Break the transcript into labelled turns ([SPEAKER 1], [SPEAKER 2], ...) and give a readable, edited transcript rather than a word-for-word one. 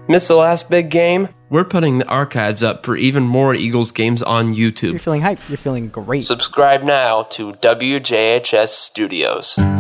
[SPEAKER 1] Miss the last big game?
[SPEAKER 2] We're putting the archives up for even more Eagles games on YouTube.
[SPEAKER 3] You're feeling hype. You're feeling great.
[SPEAKER 1] Subscribe now to WJHS Studios.